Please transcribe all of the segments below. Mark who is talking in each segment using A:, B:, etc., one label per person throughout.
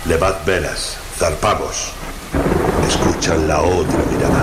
A: Levad velas, zarpamos. Escuchan la otra mirada.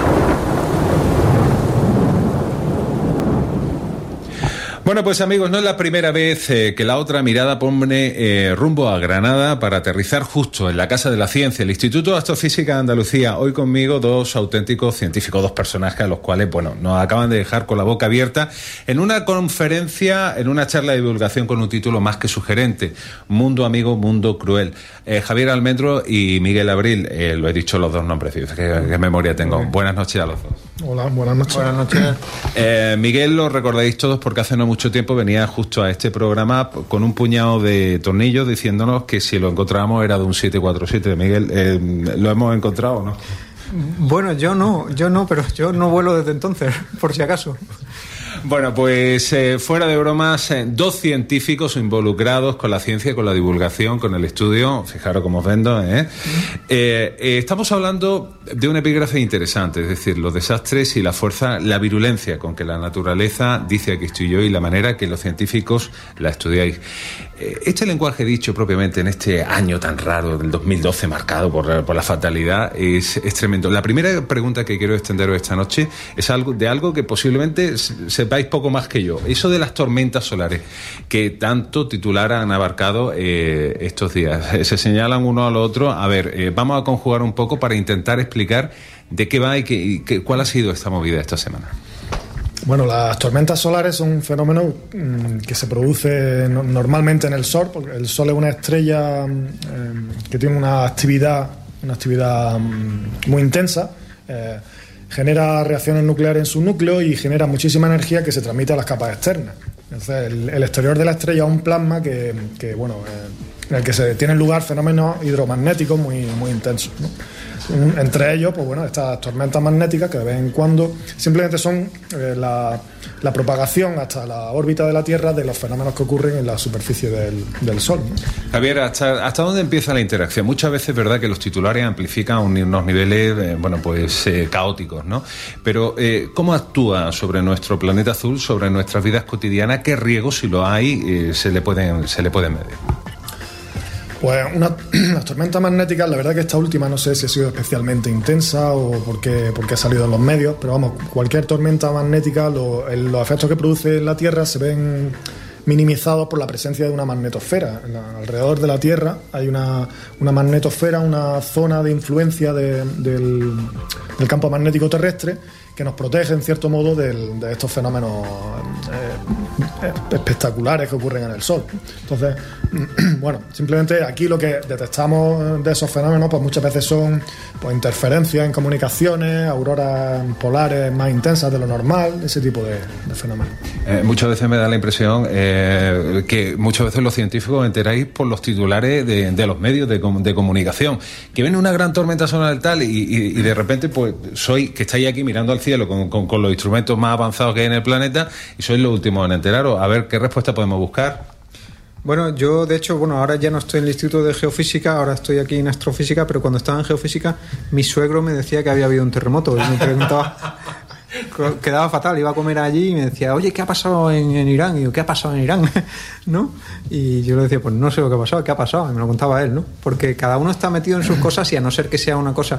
B: Bueno, pues amigos, no es la primera vez que La Otra Mirada pone rumbo a Granada para aterrizar justo en la Casa de la Ciencia, el Instituto de Astrofísica de Andalucía. Hoy conmigo dos auténticos científicos, dos personajes a los cuales, bueno, nos acaban de dejar con la boca abierta en una conferencia, en una charla de divulgación con un título más que sugerente: Mundo amigo, mundo cruel. Javier Almendro y Miguel Abril, lo he dicho los dos nombres, qué memoria tengo. Buenas noches a los dos.
C: Hola, buenas noches.
D: Buenas noches.
B: Miguel lo recordáis todos porque hace no mucho tiempo venía justo a este programa con un puñado de tornillos diciéndonos que si lo encontrábamos era de un 747. Miguel, ¿lo hemos encontrado o no?
D: Bueno, yo no, pero yo no vuelo desde entonces, por si acaso.
B: Bueno, pues fuera de bromas, dos científicos involucrados con la ciencia, con la divulgación, con el estudio. Fijaros cómo os vendo, estamos hablando de un epígrafe interesante, es decir, los desastres y la fuerza, la virulencia con que la naturaleza dice aquí estoy yo y la manera que los científicos la estudiáis. Este lenguaje dicho propiamente en este año tan raro del 2012 marcado por la fatalidad es tremendo. La primera pregunta que quiero extenderos esta noche es algo que posiblemente sepáis poco más que yo. Eso de las tormentas solares que tanto titular han abarcado estos días. Se señalan uno al otro. A ver, vamos a conjugar un poco para intentar explicar de qué va y cuál ha sido esta movida esta semana.
C: Bueno, las tormentas solares son un fenómeno que se produce normalmente en el Sol, porque el Sol es una estrella que tiene una actividad muy intensa, genera reacciones nucleares en su núcleo y genera muchísima energía que se transmite a las capas externas. Entonces, el exterior de la estrella es un plasma en el que se tienen lugar fenómenos hidromagnéticos muy intensos, ¿no? Entre ellos, pues bueno, estas tormentas magnéticas que de vez en cuando simplemente son la propagación hasta la órbita de la Tierra de los fenómenos que ocurren en la superficie del Sol, ¿no?
B: Javier, ¿hasta dónde empieza la interacción? Muchas veces es verdad que los titulares amplifican unos niveles, caóticos, ¿no? Pero ¿cómo actúa sobre nuestro planeta azul, sobre nuestras vidas cotidianas? ¿Qué riesgos, si lo hay, se le pueden medir?
C: Pues las tormentas magnéticas, la verdad que esta última no sé si ha sido especialmente intensa o porque ha salido en los medios, pero vamos, cualquier tormenta magnética, los efectos que produce en la Tierra se ven minimizados por la presencia de una magnetosfera. Alrededor de la Tierra hay una magnetosfera, una zona de influencia del campo magnético terrestre que nos protege en cierto modo de estos fenómenos espectaculares que ocurren en el Sol. Entonces, bueno, simplemente aquí lo que detectamos de esos fenómenos pues muchas veces son interferencias en comunicaciones, auroras polares más intensas de lo normal, ese tipo de fenómenos.
B: Muchas veces me da la impresión que muchas veces los científicos os enteráis por los titulares de los medios de comunicación, que ven una gran tormenta solar tal y de repente pues que estáis aquí mirando al cielo con los instrumentos más avanzados que hay en el planeta y sois los últimos en enteraros. A ver qué respuesta podemos buscar.
D: Bueno, yo de hecho, ahora ya no estoy en el Instituto de Geofísica, ahora estoy aquí en Astrofísica, pero cuando estaba en Geofísica mi suegro me decía que había habido un terremoto y me preguntaba, quedaba fatal, iba a comer allí y me decía, oye, ¿qué ha pasado en Irán? Y yo, ¿qué ha pasado en Irán? ¿No? Y yo le decía, pues no sé lo que ha pasado, ¿qué ha pasado? Y me lo contaba él, ¿no? Porque cada uno está metido en sus cosas y a no ser que sea una cosa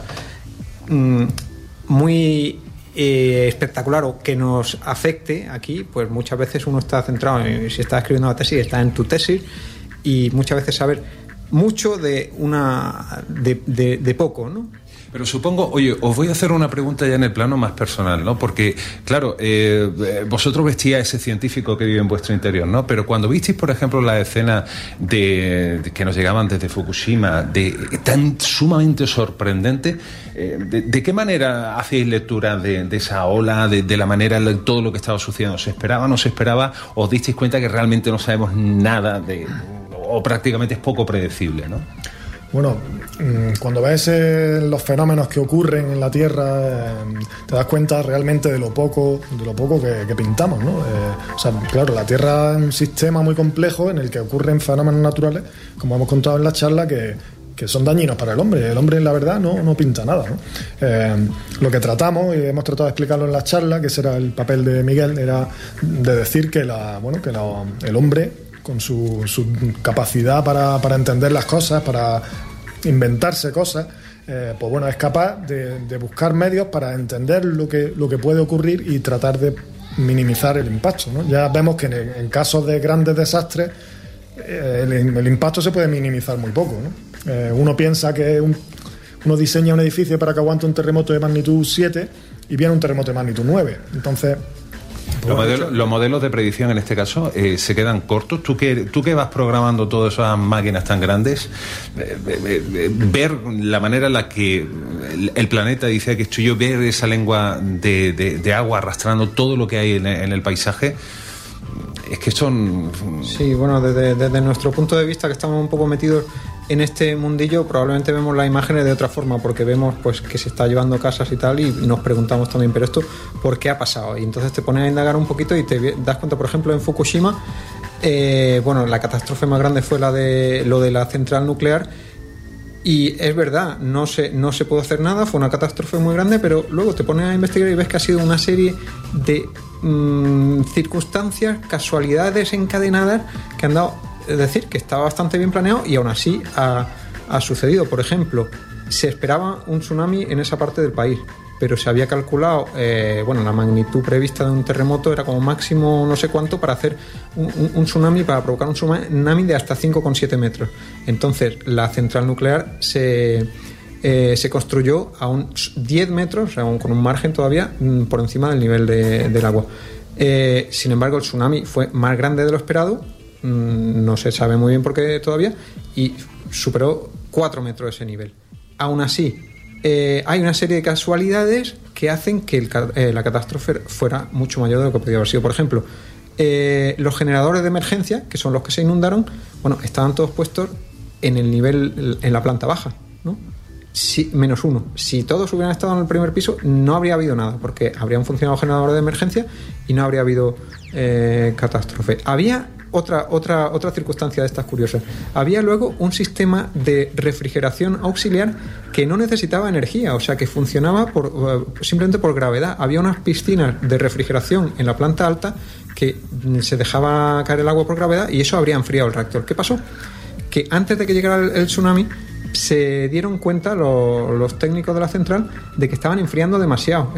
D: muy espectacular o que nos afecte aquí, pues muchas veces uno está centrado en, si estás escribiendo una tesis, está en tu tesis y muchas veces saber mucho de poco, ¿no?
B: Pero supongo, oye, os voy a hacer una pregunta ya en el plano más personal, ¿no? Porque, claro, vosotros vestíais ese científico que vive en vuestro interior, ¿no? Pero cuando visteis, por ejemplo, la escena de que nos llegaban desde Fukushima, tan sumamente sorprendente, ¿de qué manera hacéis lectura de esa ola, de la manera, todo lo que estaba sucediendo? ¿Se esperaba, no se esperaba? ¿Os disteis cuenta que realmente no sabemos nada o prácticamente es poco predecible, ¿no?
C: Bueno, cuando ves los fenómenos que ocurren en la Tierra, te das cuenta realmente de lo poco que pintamos, ¿no? Claro, la Tierra es un sistema muy complejo en el que ocurren fenómenos naturales, como hemos contado en la charla, que son dañinos para el hombre. El hombre, la verdad, no pinta nada, ¿no? Lo que tratamos, y hemos tratado de explicarlo en la charla, que ese era el papel de Miguel, era de decir que el hombre, con su capacidad para entender las cosas, para inventarse cosas, pues bueno, es capaz de buscar medios para entender lo que puede ocurrir y tratar de minimizar el impacto, ¿no? Ya vemos que en casos de grandes desastres el impacto se puede minimizar muy poco, ¿no? Uno piensa que uno diseña un edificio para que aguante un terremoto de magnitud 7 y viene un terremoto de magnitud 9. Entonces,
B: los modelos de predicción en este caso se quedan cortos. Tú que vas programando todas esas máquinas tan grandes, ver la manera en la que el planeta dice que estoy yo, ver esa lengua de agua arrastrando todo lo que hay en el paisaje, es que son...
D: Sí, bueno, desde nuestro punto de vista, que estamos un poco metidos en este mundillo, probablemente vemos las imágenes de otra forma, porque vemos pues que se está llevando casas y tal, y nos preguntamos también, pero esto, ¿por qué ha pasado? Y entonces te pones a indagar un poquito y te das cuenta, por ejemplo, en Fukushima, bueno, la catástrofe más grande fue lo de la central nuclear, y es verdad, no se pudo hacer nada, fue una catástrofe muy grande, pero luego te pones a investigar y ves que ha sido una serie de circunstancias, casualidades encadenadas que han dado, es decir, que estaba bastante bien planeado y aún así ha sucedido. Por ejemplo, se esperaba un tsunami en esa parte del país, pero se había calculado, bueno, la magnitud prevista de un terremoto era como máximo no sé cuánto para hacer un tsunami, para provocar un tsunami de hasta 5,7 metros. Entonces la central nuclear se construyó a un 10 metros, o sea, con un margen todavía por encima del nivel del agua. Sin embargo, el tsunami fue más grande de lo esperado, no se sabe muy bien por qué todavía, y superó 4 metros ese nivel. Aún así, hay una serie de casualidades que hacen que la catástrofe fuera mucho mayor de lo que podía haber sido. Por ejemplo, los generadores de emergencia, que son los que se inundaron, bueno, estaban todos puestos en el nivel, en la planta baja, ¿no? Menos uno. Si todos hubieran estado en el primer piso, no habría habido nada, porque habrían funcionado generadores de emergencia y no habría habido catástrofe. Había otra circunstancia de estas curiosas. Había luego un sistema de refrigeración auxiliar que no necesitaba energía, o sea, que funcionaba simplemente por gravedad. Había unas piscinas de refrigeración en la planta alta que se dejaba caer el agua por gravedad y eso habría enfriado el reactor. ¿Qué pasó? Que antes de que llegara el tsunami, se dieron cuenta los técnicos de la central de que estaban enfriando demasiado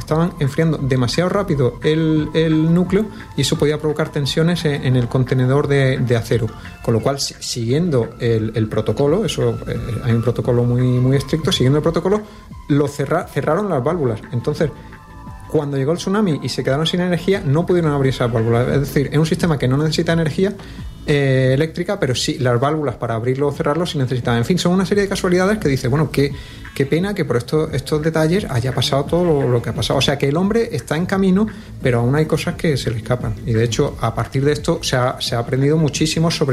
D: rápido el núcleo, y eso podía provocar tensiones en el contenedor de acero, con lo cual, siguiendo el protocolo, hay un protocolo muy, muy estricto, siguiendo el protocolo cerraron las válvulas. Entonces, cuando llegó el tsunami y se quedaron sin energía, no pudieron abrir esas válvulas. Es decir, es un sistema que no necesita energía eléctrica, pero sí las válvulas para abrirlo o cerrarlo sí necesitan. En fin, son una serie de casualidades que dice, bueno, qué pena que por estos detalles haya pasado todo lo que ha pasado. O sea, que el hombre está en camino, pero aún hay cosas que se le escapan. Y de hecho, a partir de esto se ha aprendido muchísimo sobre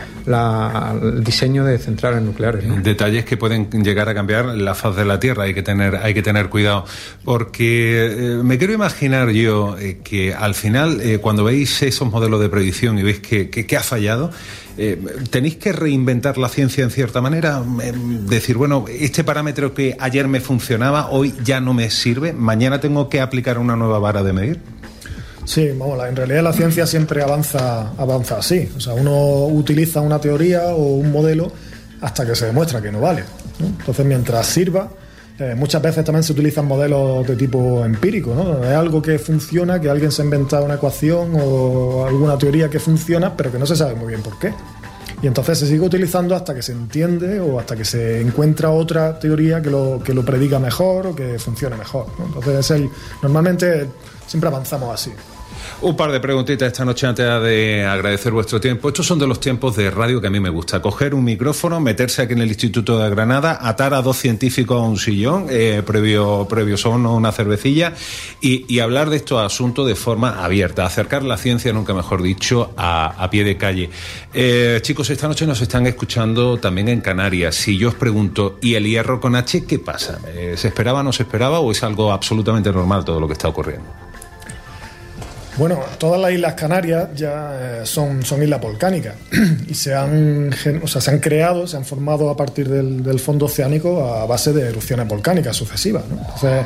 D: el diseño de centrales nucleares, ¿no?
B: Detalles que pueden llegar a cambiar la faz de la Tierra. Hay que tener cuidado, porque me quiero imaginar yo que al final, cuando veis esos modelos de predicción y veis que ha fallado, tenéis que reinventar la ciencia en cierta manera, decir, bueno, este parámetro que ayer me funcionaba, hoy ya no me sirve, mañana tengo que aplicar una nueva vara de medir.
C: Sí, vamos, en realidad la ciencia siempre avanza así. O sea, uno utiliza una teoría o un modelo hasta que se demuestra que no vale, ¿no? Entonces, mientras sirva, muchas veces también se utilizan modelos de tipo empírico, ¿no? Es algo que funciona, que alguien se ha inventado una ecuación o alguna teoría que funciona, pero que no se sabe muy bien por qué. Y entonces se sigue utilizando hasta que se entiende o hasta que se encuentra otra teoría que lo prediga mejor o que funcione mejor, ¿no? Entonces normalmente siempre avanzamos así.
B: Un par de preguntitas esta noche antes de agradecer vuestro tiempo. Estos son de los tiempos de radio que a mí me gusta. Coger un micrófono, meterse aquí en el Instituto de Granada, atar a dos científicos a un sillón, previo son una cervecilla, y hablar de estos asuntos de forma abierta. Acercar la ciencia, nunca mejor dicho, a pie de calle. Chicos, esta noche nos están escuchando también en Canarias. Si yo os pregunto, ¿y el hierro con H qué pasa? ¿Se esperaba, no se esperaba o es algo absolutamente normal todo lo que está ocurriendo?
C: Bueno, todas las Islas Canarias ya son islas volcánicas y se han creado, se han formado a partir del fondo oceánico a base de erupciones volcánicas sucesivas, ¿no? Entonces,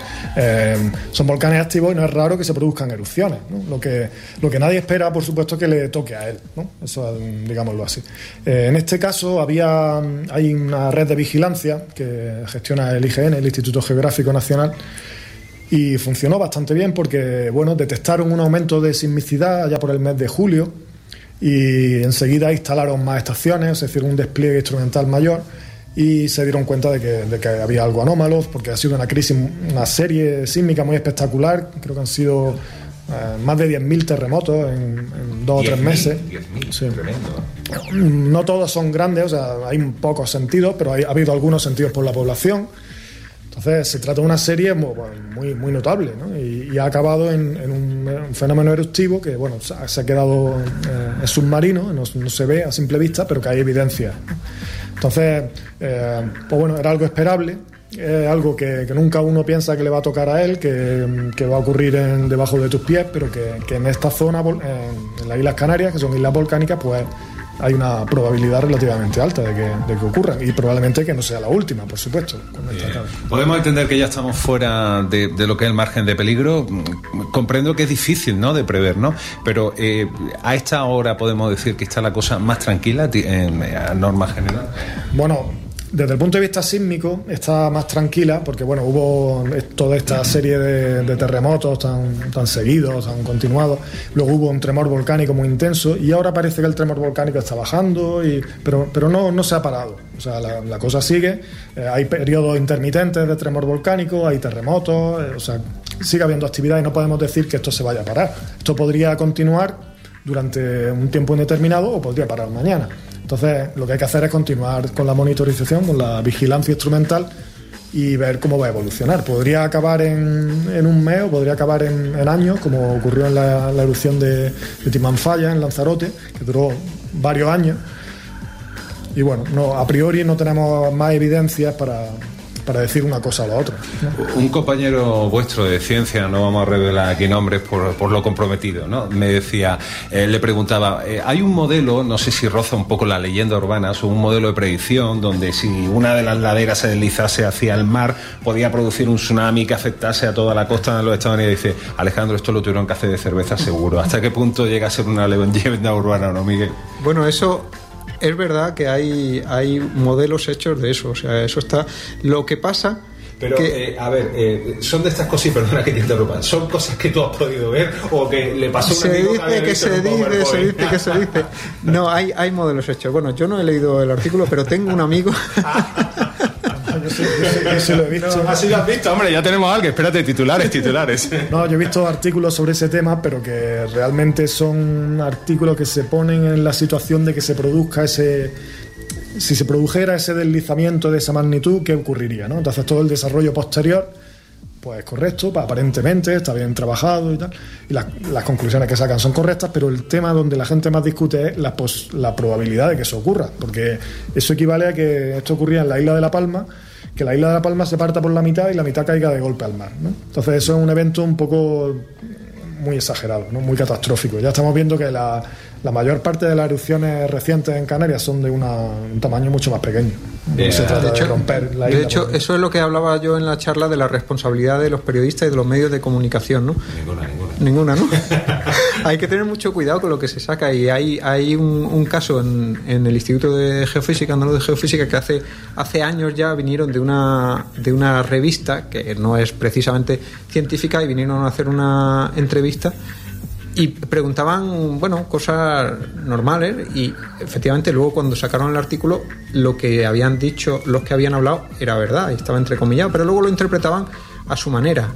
C: son volcanes activos y no es raro que se produzcan erupciones, ¿no? Lo que nadie espera, por supuesto, que le toque a él, ¿no? Eso, digámoslo así. En este caso hay una red de vigilancia que gestiona el IGN, el Instituto Geográfico Nacional, y funcionó bastante bien porque, bueno, detectaron un aumento de sismicidad ya por el mes de julio y enseguida instalaron más estaciones, es decir, un despliegue instrumental mayor, y se dieron cuenta de que había algo anómalo, porque ha sido una serie sísmica muy espectacular. Creo que han sido más de 10.000 terremotos en 2 o 3 meses.
B: 10.000,
C: sí.
B: Tremendo.
C: No todos son grandes, o sea, hay pocos sentidos, pero ha habido algunos sentidos por la población. Entonces se trata de una serie muy notable, ¿no? Y ha acabado en un fenómeno eruptivo que, bueno, se ha quedado es submarino, no se ve a simple vista, pero que hay evidencia, ¿no? Entonces, pues bueno, era algo esperable, algo que nunca uno piensa que le va a tocar a él, que va a ocurrir debajo de tus pies, pero que en esta zona, en las Islas Canarias, que son islas volcánicas, pues hay una probabilidad relativamente alta de que ocurran, y probablemente que no sea la última, por supuesto.
B: Podemos entender que ya estamos fuera de lo que es el margen de peligro. Comprendo que es difícil, ¿no?, de prever, ¿no? Pero a esta hora podemos decir que está la cosa más tranquila a norma general.
C: Bueno, desde el punto de vista sísmico está más tranquila porque, bueno, hubo toda esta serie de terremotos tan seguidos, tan continuados. Luego hubo un tremor volcánico muy intenso y ahora parece que el tremor volcánico está bajando, pero no se ha parado. O sea, la cosa sigue. Hay periodos intermitentes de tremor volcánico, hay terremotos, o sea, sigue habiendo actividad y no podemos decir que esto se vaya a parar. Esto podría continuar durante un tiempo indeterminado o podría parar mañana. Entonces, lo que hay que hacer es continuar con la monitorización, con la vigilancia instrumental y ver cómo va a evolucionar. Podría acabar en un mes o podría acabar en años, como ocurrió en la erupción de Timanfaya, en Lanzarote, que duró varios años. Y bueno, a priori no tenemos más evidencias para decir una cosa o la otra, ¿no?
B: Un compañero vuestro de ciencia, no vamos a revelar aquí nombres por lo comprometido, ¿no?, me decía, le preguntaba, hay un modelo, no sé si roza un poco la leyenda urbana, o un modelo de predicción donde si una de las laderas se deslizase hacia el mar podía producir un tsunami que afectase a toda la costa de los Estados Unidos. Dice, Alejandro, esto lo tuvieron que hacer de cerveza seguro. ¿Hasta qué punto llega a ser una leyenda urbana o no, Miguel?
D: Bueno, eso... Es verdad que hay modelos hechos de eso, o sea, eso está. Lo que pasa...
B: Pero, son de estas cosas, y perdona que te interrumpa, ¿son cosas que tú has podido ver o que le pasó a un amigo
D: que se dice? No, hay modelos hechos. Bueno, yo no he leído el artículo, pero tengo un amigo...
C: Yo sí lo he visto.
B: No, así lo has visto, hombre, ya tenemos algo. Espérate, titulares.
C: No, yo he visto artículos sobre ese tema, pero que realmente son artículos que se ponen en la situación de que se produzca si se produjera ese deslizamiento de esa magnitud, ¿qué ocurriría, no? Entonces todo el desarrollo posterior, pues es correcto, aparentemente está bien trabajado y tal, y las conclusiones que sacan son correctas, pero el tema donde la gente más discute es la probabilidad de que eso ocurra, porque eso equivale a que esto ocurría en la isla de La Palma, que la isla de La Palma se parta por la mitad y la mitad caiga de golpe al mar, ¿no? Entonces eso es un evento un poco muy exagerado, ¿no?, muy catastrófico. Ya estamos viendo que la mayor parte de las erupciones recientes en Canarias son de un tamaño mucho más pequeño. No se trata de romper la isla.
D: De hecho, eso es lo que hablaba yo en la charla de la responsabilidad de los periodistas y de los medios de comunicación, ¿no? Ninguna, ¿no? Hay que tener mucho cuidado con lo que se saca, y hay un caso en el Instituto de Geofísica, Andaluz de Geofísica, que hace años ya vinieron de una revista que no es precisamente científica, y vinieron a hacer una entrevista y preguntaban, bueno, cosas normales, y efectivamente luego cuando sacaron el artículo lo que habían dicho, los que habían hablado, era verdad y estaba entrecomillado, pero luego lo interpretaban a su manera,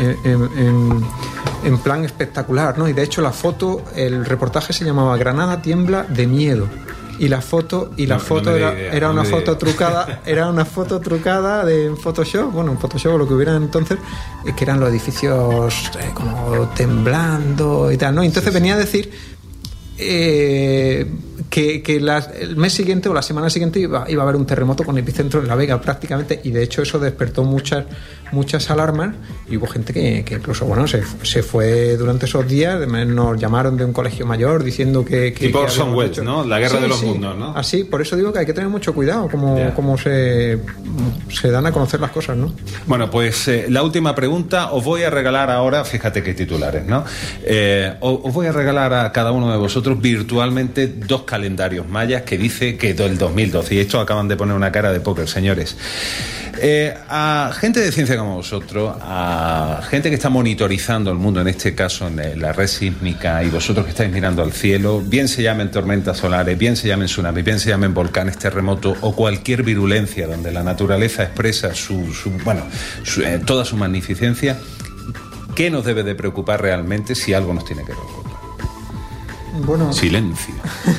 D: en plan espectacular, ¿no? Y de hecho el reportaje se llamaba Granada tiembla de miedo. Y la foto era una foto trucada, de Photoshop, en Photoshop, lo que hubiera entonces, que eran los edificios como temblando y tal, ¿no? Entonces venía a decir el mes siguiente o la semana siguiente iba a haber un terremoto con epicentro en La Vega prácticamente, y de hecho eso despertó muchas alarmas, y hubo gente que incluso se fue durante esos días. Nos llamaron de un colegio mayor diciendo que
B: tipo Orson Welles, ¿no? La guerra de los mundos, ¿no?
D: Así, por eso digo que hay que tener mucho cuidado como se dan a conocer las cosas, ¿no?
B: Bueno, pues la última pregunta. Os voy a regalar ahora, fíjate qué titulares, ¿no? Os voy a regalar a cada uno de vosotros virtualmente 2 calendarios mayas que dice que del 2012, y esto acaban de poner una cara de póker, señores. A gente de ciencia como vosotros, a gente que está monitorizando el mundo, en este caso en la red sísmica, y vosotros que estáis mirando al cielo, bien se llamen tormentas solares, bien se llamen tsunamis, bien se llamen volcanes, terremotos o cualquier virulencia donde la naturaleza expresa toda su magnificencia, ¿qué nos debe de preocupar realmente si algo nos tiene que preocupar?
D: Bueno,
B: silencio.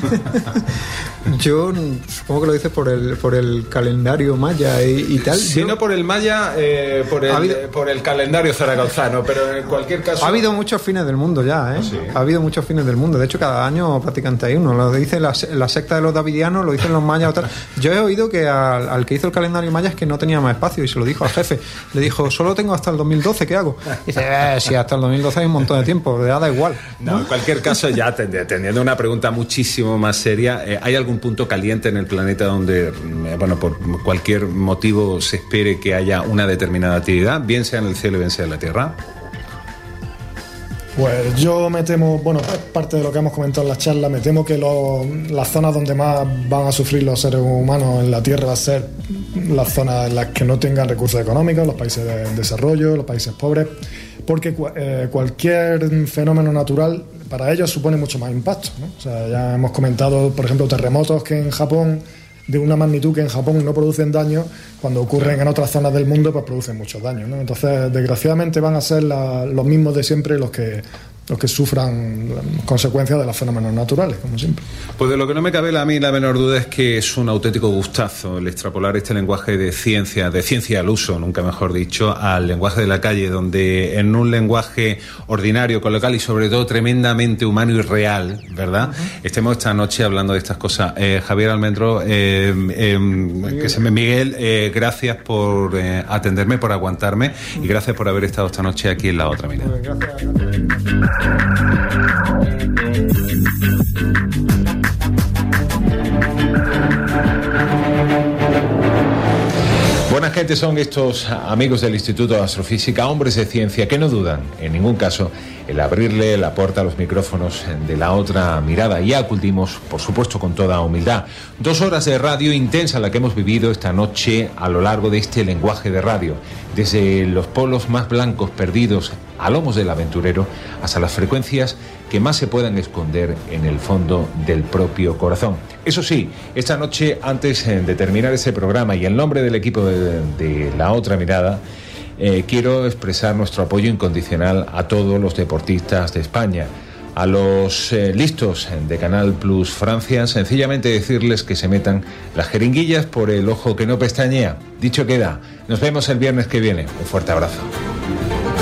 D: Yo supongo que lo dices por el calendario maya y tal.
B: Si no por el maya, por el calendario zaragoza, pero en cualquier caso...
D: Ha habido muchos fines del mundo ya, ¿eh?
B: Sí.
D: Ha habido muchos fines del mundo. De hecho, cada año prácticamente hay uno. Lo dice la secta de los davidianos, lo dicen los mayas o tal. Yo he oído que al que hizo el calendario maya es que no tenía más espacio, y se lo dijo al jefe. Le dijo, solo tengo hasta el 2012, ¿qué hago? Y dice, si hasta el 2012 hay un montón de tiempo, da igual.
B: No, en cualquier caso, ya teniendo una pregunta muchísimo más seria, ¿hay algún punto caliente en el planeta donde, por cualquier motivo se espere que haya una determinada actividad, bien sea en el cielo, bien sea en la tierra?
C: Pues yo me temo, parte de lo que hemos comentado en la charla, me temo que las zonas donde más van a sufrir los seres humanos en la Tierra va a ser las zonas en las que no tengan recursos económicos, los países de desarrollo, los países pobres, porque cualquier fenómeno natural para ellos supone mucho más impacto, ¿no? O sea, ya hemos comentado, por ejemplo, terremotos que en Japón, de una magnitud que en Japón no producen daño, cuando ocurren en otras zonas del mundo, pues producen muchos daños, ¿no? Entonces, desgraciadamente van a ser los mismos de siempre los que sufran consecuencias de los fenómenos naturales, como siempre.
B: Pues de lo que no me cabe a mí la menor duda es que es un auténtico gustazo el extrapolar este lenguaje de ciencia al uso, nunca mejor dicho, al lenguaje de la calle, donde en un lenguaje ordinario, coloquial y sobre todo tremendamente humano y real, ¿verdad? Estemos esta noche hablando de estas cosas. Javier Almendro, Miguel, gracias por atenderme, por aguantarme, y gracias por haber estado esta noche aquí en La Otra Mirada.
D: Gracias.
B: Buena gente son estos amigos del Instituto de Astrofísica, hombres de ciencia que no dudan en ningún caso el abrirle la puerta a los micrófonos de La Otra Mirada. Y acudimos, por supuesto, con toda humildad. 2 horas de radio intensa la que hemos vivido esta noche a lo largo de este lenguaje de radio, desde los polos más blancos perdidos a lomos del aventurero hasta las frecuencias que más se puedan esconder en el fondo del propio corazón. Eso sí, esta noche, antes de terminar este programa y en nombre del equipo de La Otra Mirada, quiero expresar nuestro apoyo incondicional a todos los deportistas de España, a los listos de Canal Plus Francia, sencillamente decirles que se metan las jeringuillas por el ojo que no pestañea. Dicho queda, nos vemos el viernes que viene. Un fuerte abrazo.